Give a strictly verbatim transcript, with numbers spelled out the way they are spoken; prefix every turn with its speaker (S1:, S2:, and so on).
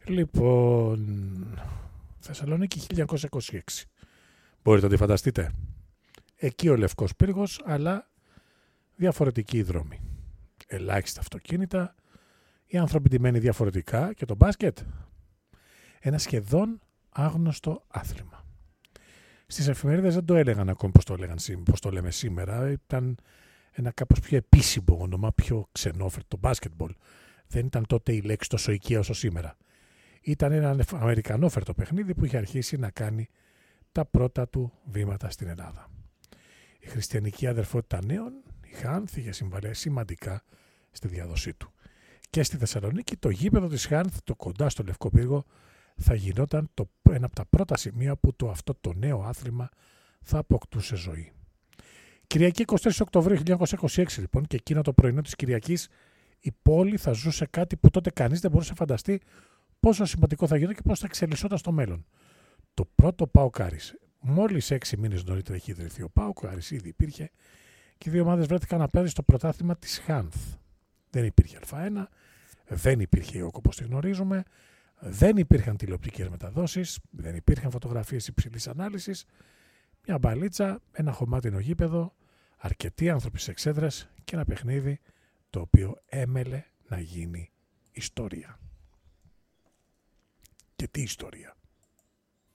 S1: Λοιπόν, Θεσσαλονίκη χίλια εννιακόσια είκοσι έξι. Μπορείτε να τη φανταστείτε. Εκεί ο Λευκός Πύργος, αλλά διαφορετικοί οι δρόμοι. Ελάχιστα αυτοκίνητα, οι άνθρωποι ντυμένοι διαφορετικά και το μπάσκετ. Ένα σχεδόν άγνωστο άθλημα. Στις εφημερίδες δεν το έλεγαν ακόμη πώς το, έλεγαν, πώς το λέμε σήμερα. Ήταν ένα κάπως πιο επίσημο όνομα, πιο ξενόφερτο, το μπάσκετμπολ. Δεν ήταν τότε η λέξη τόσο οικία όσο σήμερα. Ήταν ένα αμερικανόφερτο παιχνίδι που είχε αρχίσει να κάνει τα πρώτα του βήματα στην Ελλάδα. Η χριστιανική αδερφότητα νέων, η Χάνθ, είχε συμβάλει σημαντικά στη διάδοσή του. Και στη Θεσσαλονίκη το γήπεδο της Χάνθ, το κοντά στο Λευκό Πύργο, θα γινόταν το, ένα από τα πρώτα σημεία που το, αυτό το νέο άθλημα θα αποκτούσε ζωή. Κυριακή εικοστή τρίτη Οκτωβρίου χίλια εννιακόσια είκοσι έξι λοιπόν, και εκείνο το πρωινό της Κυριακής η πόλη θα ζούσε κάτι που τότε κανείς δεν μπορούσε να φανταστεί πόσο σημαντικό θα γινόταν και πώς θα εξελισσόταν στο μέλλον. Το πρώτο ΠΑΟΚ Άρης. Μόλις έξι μήνες νωρίτερα έχει ιδρυθεί ο ΠΑΟΚ, ο Άρης ήδη υπήρχε και οι δύο ομάδες βρέθηκαν απέναντι στο πρωτάθλημα της Χάνθ. Δεν υπήρχε Α1, δεν υπήρχε ΙΟΚ όπως τη γνωρίζουμε, δεν υπήρχαν τηλεοπτικές μεταδόσεις, δεν υπήρχαν φωτογραφίες υψηλής ανάλυσης, μια μπαλίτσα, ένα χωμάτινο γήπεδο, αρκετοί άνθρωποι σε εξέδρες και ένα παιχνίδι το οποίο έμελε να γίνει ιστορία. Και τι ιστορία.